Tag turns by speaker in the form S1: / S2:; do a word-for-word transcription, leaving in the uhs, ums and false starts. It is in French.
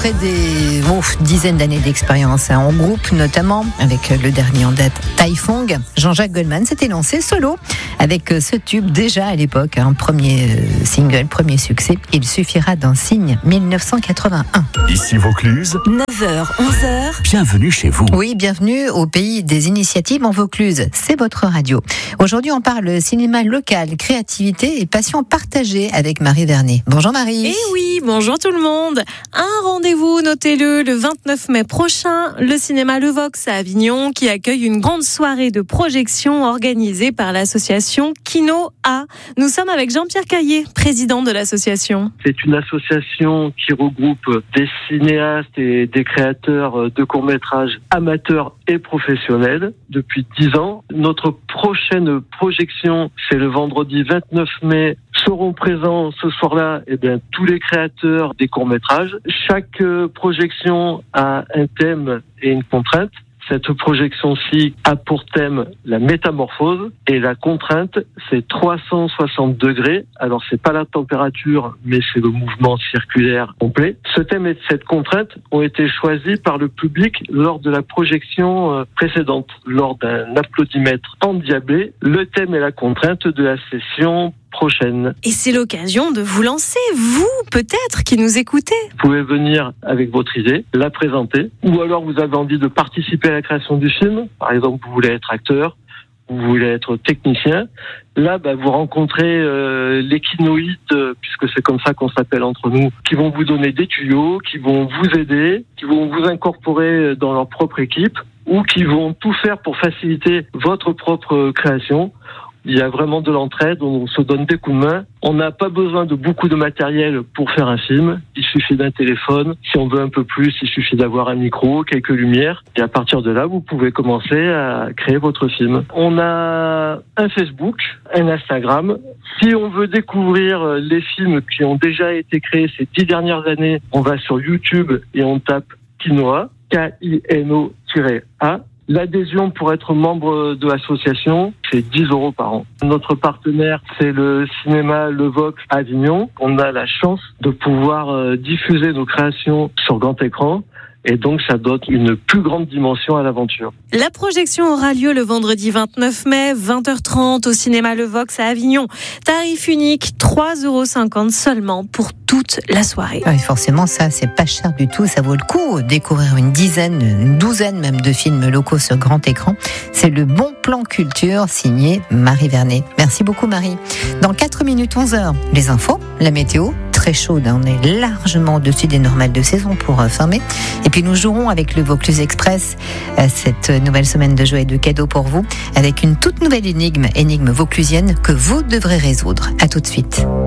S1: après des ouf, dizaines d'années d'expérience hein, en groupe, notamment avec le dernier en date, Taifong, Jean-Jacques Goldman s'était lancé solo avec ce tube déjà à l'époque, un premier single, premier succès. Il suffira d'un signe, dix-neuf cent quatre-vingt-un.
S2: Ici Vaucluse,
S3: neuf heures, onze heures.
S2: Bienvenue chez vous.
S1: Oui, bienvenue au pays des initiatives en Vaucluse. C'est votre radio. Aujourd'hui, on parle cinéma local, créativité et passion partagée avec Marie Vernet. Bonjour Marie.
S3: Eh oui, bonjour tout le monde. Un rendez-vous, notez-le, le vingt-neuf mai prochain, le cinéma Le Vox à Avignon qui accueille une grande soirée de projection organisée par l'association Kino A. Nous sommes avec Jean-Pierre Caillé, président de l'association.
S4: C'est une association qui regroupe des cinéastes et des créateurs de courts-métrages amateurs et professionnels depuis dix ans. Notre prochaine projection, c'est le vendredi vingt-neuf mai. Seront présents ce soir-là eh bien, tous les créateurs des courts-métrages. Chaque projection a un thème et une contrainte. Cette projection-ci a pour thème la métamorphose et la contrainte, c'est trois cent soixante degrés. Alors, c'est pas la température, mais c'est le mouvement circulaire complet. Ce thème et cette contrainte ont été choisis par le public lors de la projection précédente, lors d'un applaudimètre endiablé. Le thème et la contrainte de la session prochaine.
S3: Et c'est l'occasion de vous lancer, vous, peut-être, qui nous écoutez.
S4: Vous pouvez venir avec votre idée, la présenter, ou alors vous avez envie de participer à la création du film. Par exemple, vous voulez être acteur, vous voulez être technicien. Là, bah, vous rencontrez euh, les kinoïdes, euh, puisque c'est comme ça qu'on s'appelle entre nous, qui vont vous donner des tuyaux, qui vont vous aider, qui vont vous incorporer dans leur propre équipe, ou qui vont tout faire pour faciliter votre propre création. Il y a vraiment de l'entraide, on se donne des coups de main. On n'a pas besoin de beaucoup de matériel pour faire un film. Il suffit d'un téléphone. Si on veut un peu plus, il suffit d'avoir un micro, quelques lumières. Et à partir de là, vous pouvez commencer à créer votre film. On a un Facebook, un Instagram. Si on veut découvrir les films qui ont déjà été créés ces dix dernières années, on va sur YouTube et on tape Kinoa, K I N O A. L'adhésion pour être membre de l'association, c'est dix euros par an. Notre partenaire, c'est le cinéma Le Vox à Avignon. On a la chance de pouvoir diffuser nos créations sur grand écran. Et donc, ça donne une plus grande dimension à l'aventure.
S3: La projection aura lieu le vendredi vingt-neuf mai, vingt heures trente, au cinéma Le Vox à Avignon. Tarif unique, trois euros cinquante seulement pour toute la soirée.
S1: Oui, forcément, ça, c'est pas cher du tout. Ça vaut le coup. Découvrir une dizaine, une douzaine même de films locaux sur grand écran. C'est le bon plan culture signé Marie Vernet. Merci beaucoup, Marie. Dans quatre minutes, onze heures, les infos, la météo. Très chaude, on est largement au-dessus des normales de saison pour euh, fermer. Et puis nous jouerons avec le Vaucluse Express euh, cette nouvelle semaine de jeux et de cadeaux pour vous, avec une toute nouvelle énigme, énigme vauclusienne que vous devrez résoudre. À tout de suite.